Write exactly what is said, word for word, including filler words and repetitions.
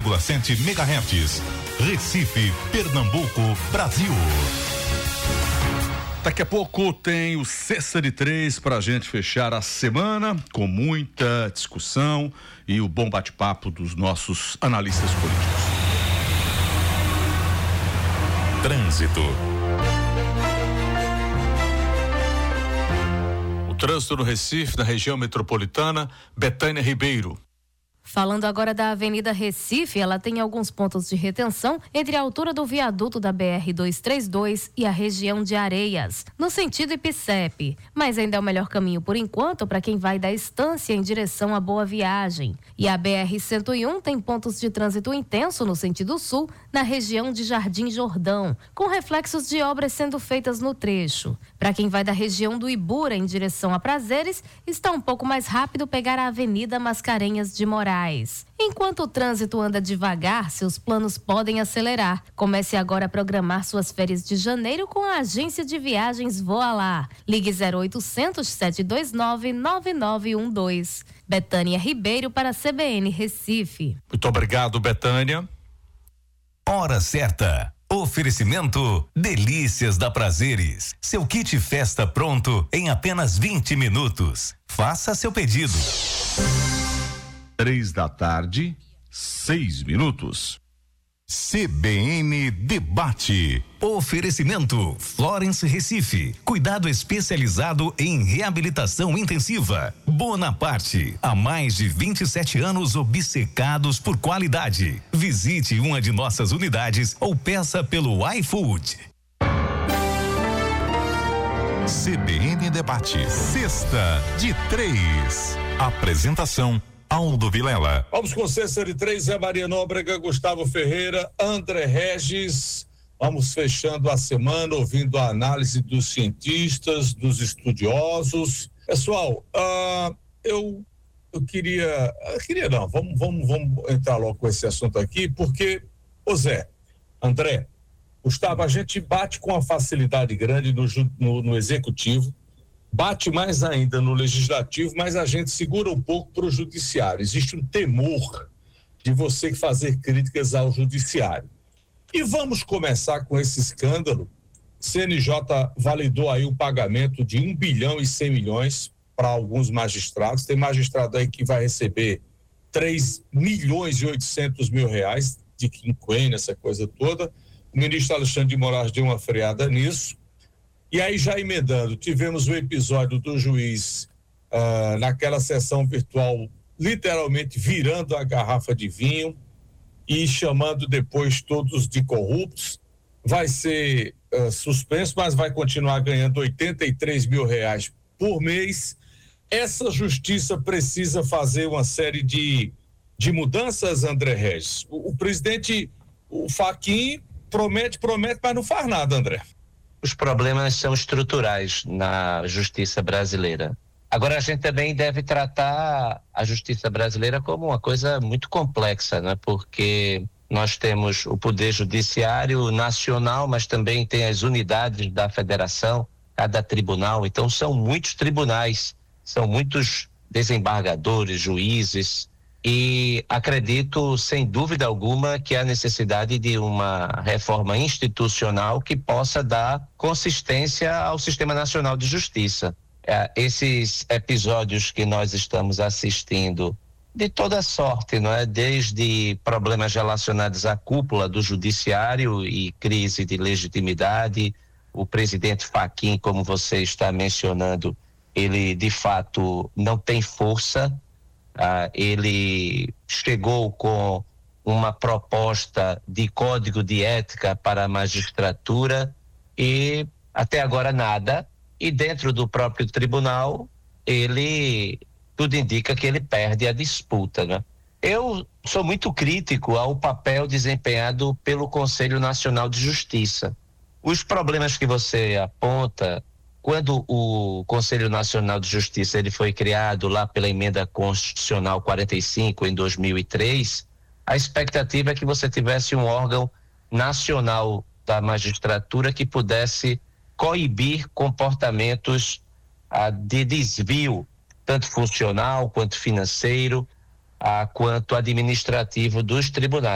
vírgula sete megahertz. Recife, Pernambuco, Brasil. Daqui a pouco tem o Cessa de Três para a gente fechar a semana com muita discussão e o bom bate-papo dos nossos analistas políticos. Trânsito. O trânsito no Recife, na região metropolitana, Betânia Ribeiro. Falando agora da Avenida Recife, ela tem alguns pontos de retenção entre a altura do viaduto da B R duzentos e trinta e dois e a região de Areias, no sentido Ipicep. Mas ainda é o melhor caminho por enquanto para quem vai da Estância em direção à Boa Viagem. E a B R cento e um tem pontos de trânsito intenso no sentido sul, na região de Jardim Jordão, com reflexos de obras sendo feitas no trecho. Para quem vai da região do Ibura em direção a Prazeres, está um pouco mais rápido pegar a Avenida Mascarenhas de Moraes. Enquanto o trânsito anda devagar, seus planos podem acelerar. Comece agora a programar suas férias de janeiro com a agência de viagens Voa Lá. Ligue zero oitocentos, sete dois nove, nove nove um dois. Betânia Ribeiro para a C B N Recife. Muito obrigado, Betânia. Hora certa. Oferecimento Delícias da Prazeres. Seu kit festa pronto em apenas vinte minutos. Faça seu pedido. Três da tarde, seis minutos. C B N Debate. Oferecimento Florence Recife. Cuidado especializado em reabilitação intensiva. Bonaparte. Há mais de vinte e sete anos obcecados por qualidade. Visite uma de nossas unidades ou peça pelo iFood. C B N Debate. Sexta de três. Apresentação Aldo Vilela. Vamos com Cessa de Três, Zé Maria Nóbrega, Gustavo Ferreira, André Regis. Vamos fechando a semana ouvindo a análise dos cientistas, dos estudiosos. Pessoal, uh, eu, eu queria, eu queria não, vamos, vamos, vamos entrar logo com esse assunto aqui, porque, ô Zé, André, Gustavo, a gente bate com uma facilidade grande no, no, no executivo, bate mais ainda no legislativo, mas a gente segura um pouco para o judiciário. Existe um temor de você fazer críticas ao judiciário. E vamos começar com esse escândalo. C N J validou aí o pagamento de um bilhão e cem milhões para alguns magistrados. Tem magistrado aí que vai receber três milhões e oitocentos mil reais de quinquênio, essa coisa toda. O ministro Alexandre de Moraes deu uma freada nisso. E aí, já emendando, tivemos o episódio do juiz uh, naquela sessão virtual, literalmente virando a garrafa de vinho e chamando depois todos de corruptos. Vai ser uh, suspenso, mas vai continuar ganhando oitenta e três mil reais por mês. Essa justiça precisa fazer uma série de, de mudanças, André Regis. O, o presidente, o Fachin, promete, promete, mas não faz nada, André. Os problemas são estruturais na justiça brasileira. Agora, a gente também deve tratar a justiça brasileira como uma coisa muito complexa, né? Porque nós temos o Poder Judiciário Nacional, mas também tem as unidades da federação, cada tribunal. Então, são muitos tribunais, são muitos desembargadores, juízes, e acredito, sem dúvida alguma, que há necessidade de uma reforma institucional que possa dar consistência ao Sistema Nacional de Justiça. É, esses episódios que nós estamos assistindo, de toda sorte, não é? Desde problemas relacionados à cúpula do judiciário e crise de legitimidade, o presidente Fachin, como você está mencionando, ele de fato não tem força. Ah, ele chegou com uma proposta de código de ética para a magistratura e até agora nada. E dentro do próprio tribunal, ele, tudo indica que ele perde a disputa, né? Eu sou muito crítico ao papel desempenhado pelo Conselho Nacional de Justiça. Os problemas que você aponta, quando o Conselho Nacional de Justiça ele foi criado lá pela Emenda Constitucional quarenta e cinco em dois mil e três, a expectativa é que você tivesse um órgão nacional da magistratura que pudesse coibir comportamentos ah, de desvio, tanto funcional quanto financeiro, ah, quanto administrativo dos tribunais.